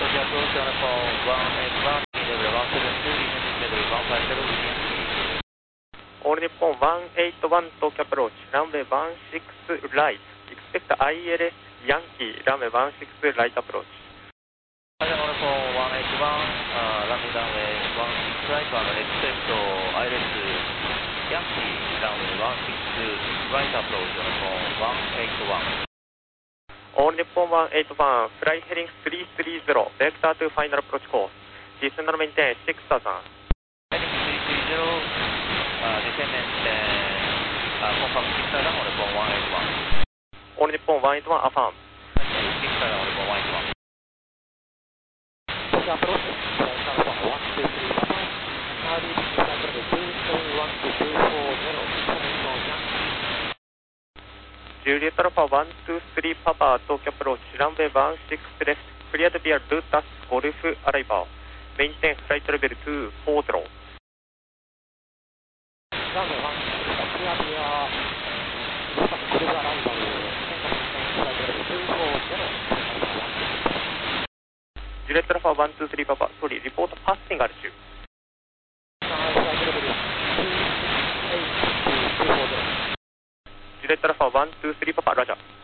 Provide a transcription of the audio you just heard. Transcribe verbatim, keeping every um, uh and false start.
Roger, approach on phone one eight one, level one seven two, level one five seven. All Nippon one eight one Tokyo approach, runway one six right. Expect I L S Yankee, runway one six right approach. Roger, all Nippon one eight one, uh, runway runway one six right, and expect I L S Yankee, runway one six right approach on Nippon one eight one. All Nippon one eight one, fly heading three three zero, vector to final approach course. Descend and maintain six thousand. Heading three three zero, uh, descend and maintain, uh, confirm six thousand on Nippon one eight one. All Nippon one eight one, affirm. six thousand on Nippon one eight one. Roger, approach, one two three, Papa. Charlie, flight level two seven one two two four zero, information Yankee. Juliet Alpha one two three Papa, Tokyo approach, runway one six left, cleared via Lutas Golf arrival. Maintain flight level two four zero. Runway one six left, cleared via Lutas Golf arrival. Flight level two four zero. Juliet Alpha one two three Papa, sorry, report passing altitude. Flight level two six eight two four zero. Juliet Alpha one two three Papa, Roger.